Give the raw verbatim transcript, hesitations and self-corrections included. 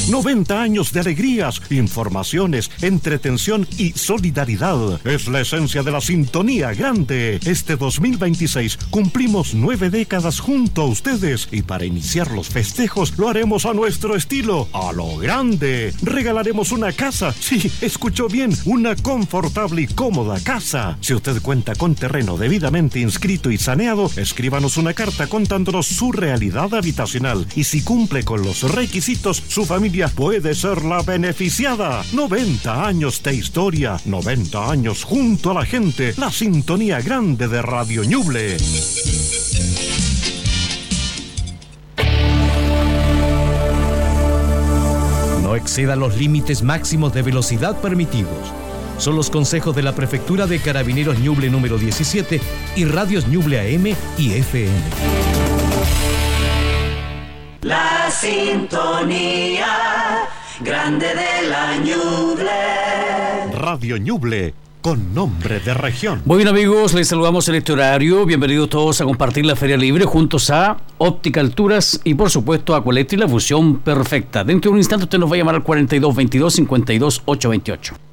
noventa años de alegrías, informaciones, entretención y solidaridad. Es la esencia de la sintonía grande. Este dos mil veintiséis cumplimos nueve décadas junto a ustedes y para iniciar los festejos lo haremos a nuestro estilo, a lo grande. Regalaremos una casa. Sí, escuchó bien, una confortable y cómoda casa. Si usted cuenta con terreno debidamente inscrito y saneado, escríbanos una carta contándonos su realidad habitacional. Y si cumple con los requisitos, su familia puede ser la beneficiada. noventa años de historia, noventa años junto a la gente. La sintonía grande de Radio Ñuble. No exceda los límites máximos de velocidad permitidos. Son los consejos de la Prefectura de Carabineros Ñuble número diecisiete y Radios Ñuble A M y F M. La sintonía grande de la Ñuble. Radio Ñuble, con nombre de región. Muy bien, amigos, les saludamos en este horario. Bienvenidos todos a compartir la Feria Libre juntos a Óptica Alturas y por supuesto a Aqualetri, la fusión perfecta. Dentro de un instante usted nos va a llamar al cuarenta y dos veintidós cincuenta y dos ochocientos veintiocho.